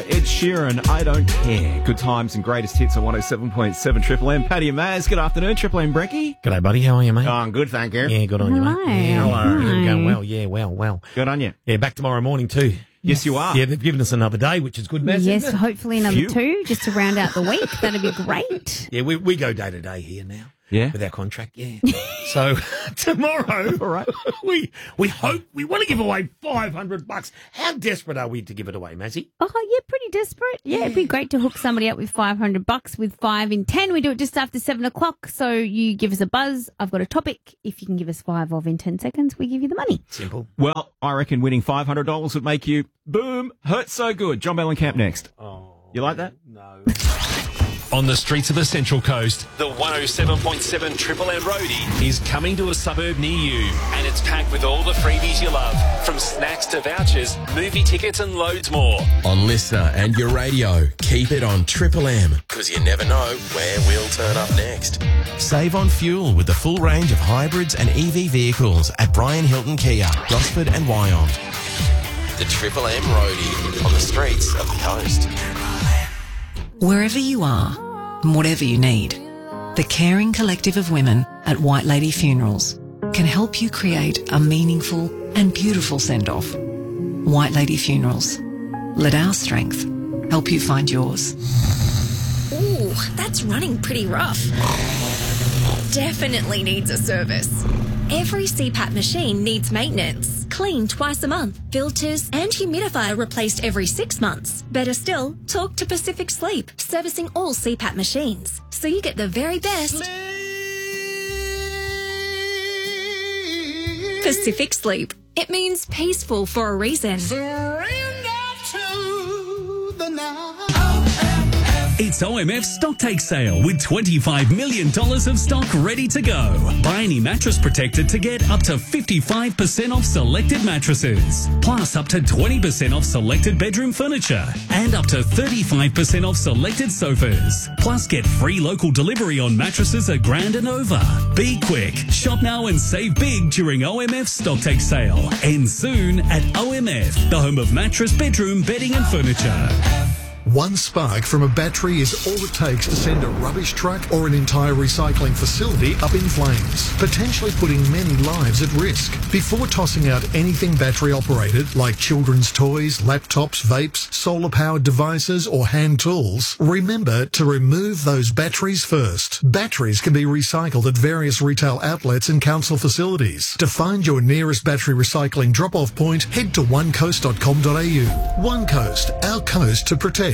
Ed Sheeran, I Don't Care. Good times and greatest hits on 107.7 Triple M. Paddy and Maz, good afternoon. Triple M Brekkie. G'day, buddy. How are you, mate? Oh, I'm good, thank you. Yeah, good on you, mate. Yeah, Hello. I'm going well. Yeah, well. Good on you. Yeah, back tomorrow morning too. Yes, you are. Yeah, they've given us another day, which is good, Maz. Yes, isn't it? hopefully another Phew. 2 just to round out the week. That'd be great. Yeah, we go day to day here now. Yeah? With our contract, yeah. So tomorrow, All right. we hope we want to give away $500. How desperate are we to give it away, Mazzy? Oh, yeah, pretty desperate. Yeah, it'd be great to hook somebody up with $500 with 5 in 10. We do it just after 7 o'clock. So you give us a buzz. I've got a topic. If you can give us 5 of in 10 seconds, we give you the money. Simple. Well, I reckon winning $500 would make you, boom, hurt so good. John Mellencamp next. Oh, You like that? no. On the streets of the Central Coast, the 107.7 Triple M Roadie is coming to a suburb near you, and it's packed with all the freebies you love, from snacks to vouchers, movie tickets and loads more. On Listener and your radio, keep it on Triple M, because you never know where we'll turn up next. Save on fuel with the full range of hybrids and EV vehicles at Brian Hilton Kia, Gosford and Wyong. The Triple M Roadie on the streets of the coast. Wherever you are, and whatever you need, the caring collective of women at White Lady Funerals can help you create a meaningful and beautiful send-off. White Lady Funerals. Let our strength help you find yours. Ooh, that's running pretty rough. Definitely needs a service. Every CPAP machine needs maintenance. Clean twice a month. Filters and humidifier replaced every 6 months. Better still, talk to Pacific Sleep, servicing all CPAP machines, so you get the very best. Pacific Sleep. It means peaceful for a reason. It's OMF's stock take sale with $25 million of stock ready to go. Buy any mattress protector to get up to 55% off selected mattresses, plus up to 20% off selected bedroom furniture, and up to 35% off selected sofas. Plus get free local delivery on mattresses $1,000 and over. Be quick. Shop now and save big during OMF's stock take sale. Ends soon at OMF, the home of mattress, bedroom, bedding and furniture. One spark from a battery is all it takes to send a rubbish truck or an entire recycling facility up in flames, potentially putting many lives at risk. Before tossing out anything battery operated, like children's toys, laptops, vapes, solar-powered devices or hand tools, remember to remove those batteries first. Batteries can be recycled at various retail outlets and council facilities. To find your nearest battery recycling drop-off point, head to onecoast.com.au. One Coast, our coast to protect.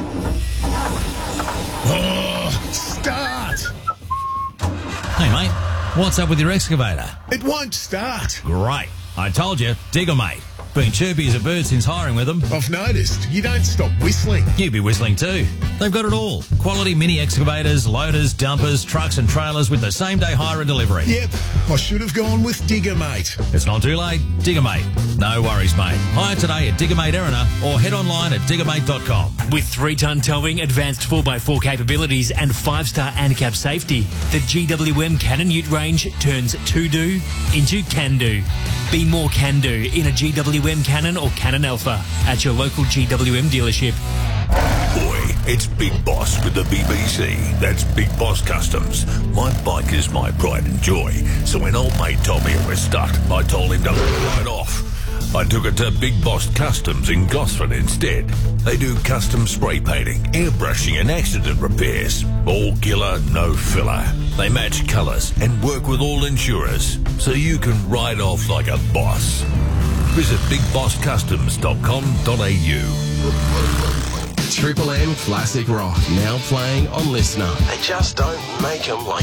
Oh, start! Hey, mate, what's up with your excavator? It won't start. Great. I told you, Digger, mate. Been chirpy as a bird since hiring with them. I've noticed. You don't stop whistling. You'd be whistling too. They've got it all. Quality mini excavators, loaders, dumpers, trucks and trailers with the same day hire and delivery. Yep, I should have gone with Digger, mate. It's not too late. Digger, mate. No worries, mate. Hire today at Digger Mate Erina or head online at diggermate.com. With 3-ton towing, advanced 4x4 capabilities and 5-star ANCAP safety, the GWM Cannon Ute range turns to-do into can-do. Be more can-do in a GWM Cannon or Cannon Alpha at your local GWM dealership. Boy, it's Big Boss with the BBC. That's Big Boss Customs. My bike is my pride and joy. So when old mate told me it was stuck, I told him to ride off. I took it to Big Boss Customs in Gosford instead. They do custom spray painting, airbrushing and accident repairs. All killer, no filler. They match colours and work with all insurers, so you can ride off like a boss. Visit bigbosscustoms.com.au. Triple M Classic Rock, now playing on Listener. They just don't make them like